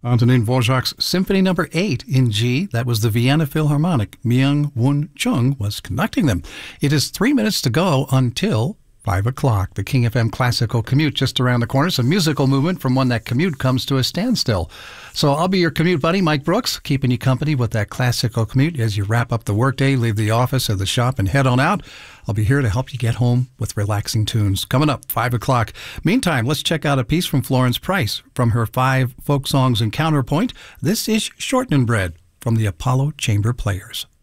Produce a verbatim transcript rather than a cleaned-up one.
Antonin Dvorak's Symphony Number Eight in G. That was the Vienna Philharmonic. Myung-Whun Chung was conducting them. It is three minutes to go until five o'clock. The King F M Classical Commute just around the corner. Some musical movement from when that commute comes to a standstill. So I'll be your commute buddy, Mike Brooks, keeping you company with that classical commute as you wrap up the workday, leave the office or the shop, and head on out. I'll be here to help you get home with relaxing tunes. Coming up, five o'clock. Meantime, let's check out a piece from Florence Price from her five folk songs and counterpoint. This is Shortening Bread from the Apollo Chamber Players.